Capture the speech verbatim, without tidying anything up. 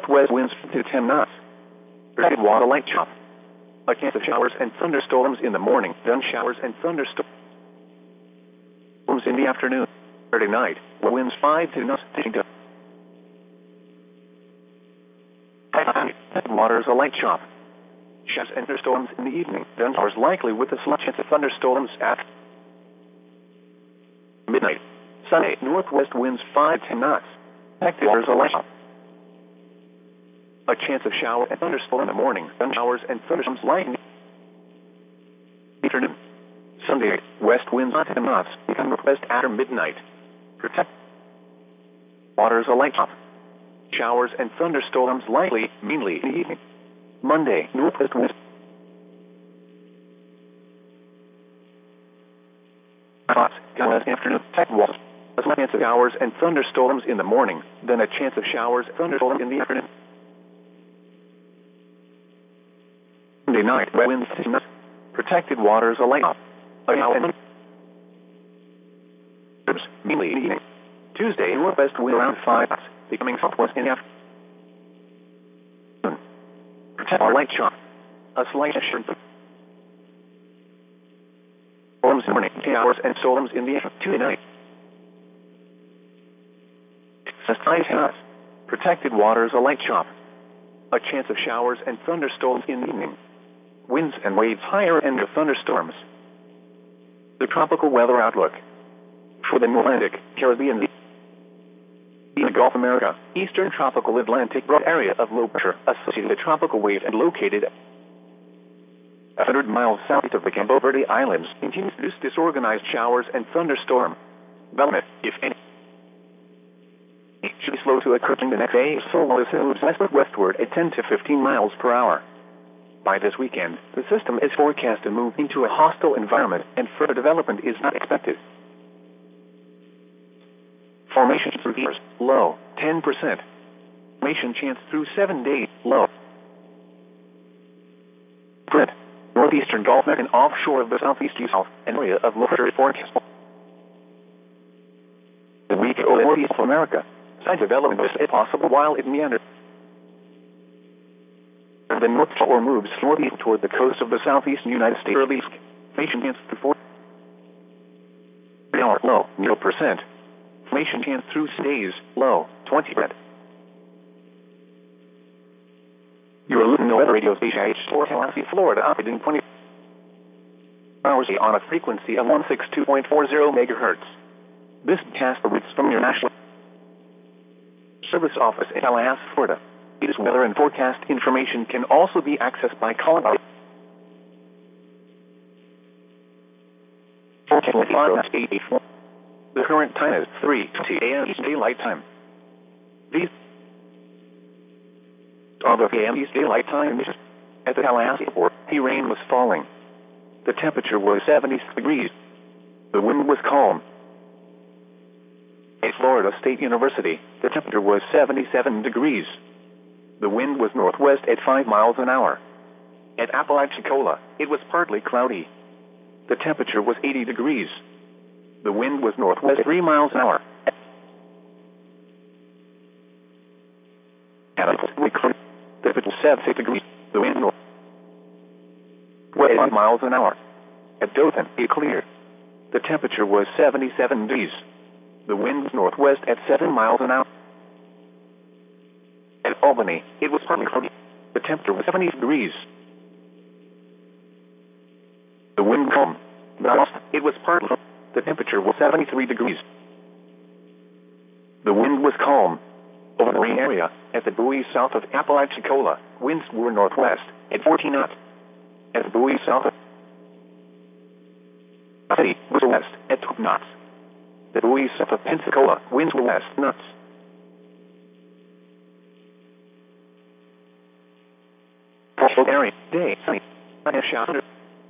northwest winds to ten knots. Projected water light chop. A chance of showers and thunderstorms in the morning, then showers and thunderstorms in the afternoon. Saturday night, winds five to knots. Waters a light chop. Showers and thunderstorms in the evening, then showers likely with a slight chance of thunderstorms at midnight. Sunday, northwest winds five to ten knots. Active waters a light chop. A chance of shower and thunderstorm in the morning, then showers and thunderstorms light in the afternoon. Sunday, west winds five to ten knots, become northwest after midnight. Protect waters a light chop. Showers and thunderstorms likely, mainly in the evening. Monday, northwest winds knots, west afternoon. Protect waters. A chance of showers and thunderstorms in the morning, then a chance of showers and thunderstorms in the afternoon. Monday night, winds to knots. Protected waters a light chop. Mainly in the evening. Tuesday, northwest wind around five knots, becoming southwest in the afternoon. Protect our light chop. A slight assurance. Storms in the morning, showers and storms in the afternoon. Tuesday night. Five knots. Protected waters a light chop. A chance of showers and thunderstorms in the evening. Winds and waves higher and of thunderstorms. The tropical weather outlook. For the Atlantic, Caribbean, the Gulf of America, eastern tropical Atlantic broad area of low pressure associated with tropical wave and located one hundred miles south of the Cabo Verde Islands, continues to produce disorganized showers and thunderstorm. Development, if any, should be slow to occur during the next day, so as it moves westward at ten to fifteen miles per hour. By this weekend, the system is forecast to move into a hostile environment, and further development is not expected. Formation through years, low, ten percent. Formation chance through seven days, low. Spread. Northeastern Gulf and offshore of the southeast South, an area of low pressure forecast. The week over northeast of America. Side development is possible while it meanders. The north shore moves northeast toward the coast of the southeastern United States. Early formation chance through four. Hour, low, zero percent. Formation chance through days, low, twenty percent. You are listening to Weather Radio Station H four Tallahassee, Florida, operating twenty hours on a frequency of one sixty-two point four zero megahertz. This cast reads from your National Service Office in Tallahassee, Florida. This weather and forecast information can also be accessed by calling our The current time is three twenty a m East Daylight Time. These are the a m East Daylight Time. At the Tallahassee Airport, the rain was falling. The temperature was seventy-six degrees. The wind was calm. At Florida State University, the temperature was seventy-seven degrees. The wind was northwest at five miles an hour. At Apalachicola, it was partly cloudy. The temperature was eighty degrees. The wind was northwest at three miles an hour. At the temperature was seventy-six degrees. The wind north was at five miles an hour. At Dothan, it cleared. The temperature was seventy-seven degrees. The wind was northwest at seven miles an hour. At Albany, it was partly cloudy. The temperature was seventy degrees. The wind calm. It was partly cloudy. The temperature was seventy-three degrees. The wind was calm. Over the rain area, at the buoy south of Apalachicola, winds were northwest at fourteen knots. At the buoy south of the city was west at twelve knots. The buoy south of Pensacola, winds were west knots. Area, day, sunny, and shower.